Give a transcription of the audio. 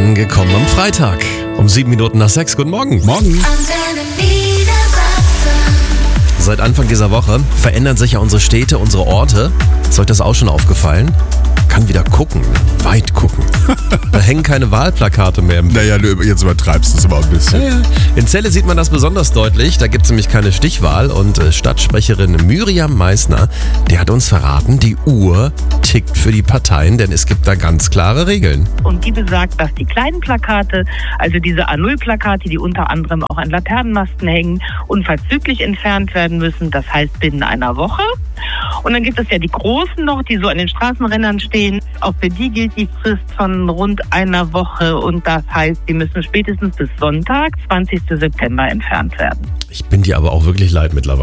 Angekommen am Freitag. Um 7:07. Guten Morgen. Morgen. Seit Anfang dieser Woche verändern sich ja unsere Städte, unsere Orte. Ist euch das auch schon aufgefallen? Kann wieder gucken, weit gucken. Da hängen keine Wahlplakate mehr. Naja, jetzt übertreibst du es aber ein bisschen. In Celle sieht man das besonders deutlich. Da gibt es nämlich keine Stichwahl. Und Stadtsprecherin Miriam Meissner, die hat uns verraten, die Uhr tickt für die Parteien, denn es gibt da ganz klare Regeln. Und die besagt, dass die kleinen Plakate, also diese A0-Plakate, die unter anderem auch an Laternenmasten hängen, unverzüglich entfernt werden müssen. Das heißt binnen einer Woche. Und dann gibt es ja die großen noch, die so an den Straßenrändern stehen. Auch für die gilt die Frist von rund einer Woche. Und das heißt, die müssen spätestens bis Sonntag, 20. September, entfernt werden. Ich bin dir aber auch wirklich leid mittlerweile.